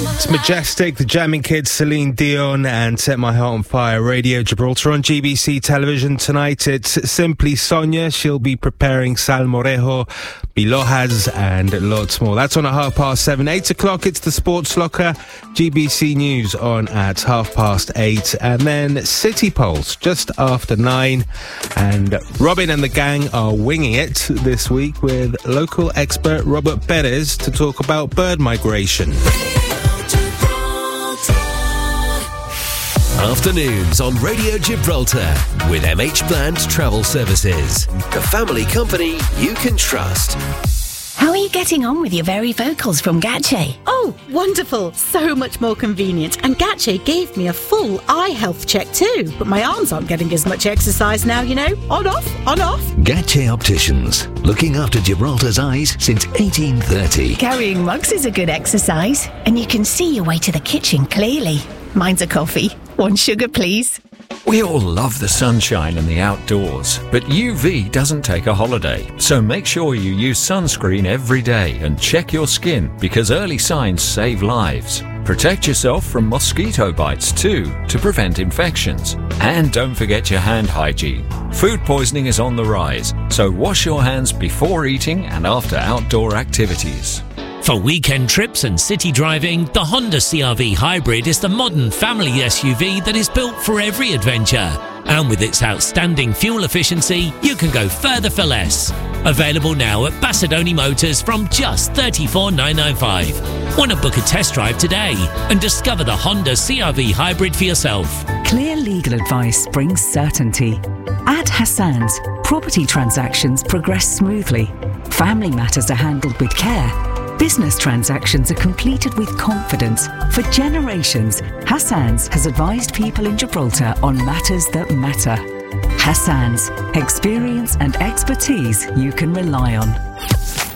It's Majestic, the Jamming Kids, Celine Dion, and Set My Heart on Fire. Radio Gibraltar on GBC television tonight. It's Simply Sonia. She'll be preparing Salmorejo, Bilojas, and lots more. That's on at 7:30. 8 o'clock, it's the Sports Locker. GBC News on at 8:30. And then City Pulse just after 9. And Robin and the gang are winging it this week with local expert Robert Perez to talk about bird migration. Afternoons on Radio Gibraltar with MH Bland Travel Services, the family company you can trust. How are you getting on with your very vocals from Gache? Oh, wonderful. So much more convenient. And Gache gave me a full eye health check too. But my arms aren't getting as much exercise now, you know. On, off, on, off. Gache Opticians, looking after Gibraltar's eyes since 1830. Carrying mugs is a good exercise. And you can see your way to the kitchen clearly. Mine's a coffee. 1 sugar, please. We all love the sunshine and the outdoors, but UV doesn't take a holiday. So make sure you use sunscreen every day and check your skin because early signs save lives. Protect yourself from mosquito bites too to prevent infections. And don't forget your hand hygiene. Food poisoning is on the rise, so wash your hands before eating and after outdoor activities. For weekend trips and city driving, the Honda CR-V Hybrid is the modern family SUV that is built for every adventure. And with its outstanding fuel efficiency, you can go further for less. Available now at Bassadoni Motors from just $34,995. Want to book a test drive today and discover the Honda CR-V Hybrid for yourself. Clear legal advice brings certainty. At Hassan's, property transactions progress smoothly. Family matters are handled with care. Business transactions are completed with confidence. For generations, Hassan's has advised people in Gibraltar on matters that matter. Hassan's, experience and expertise you can rely on.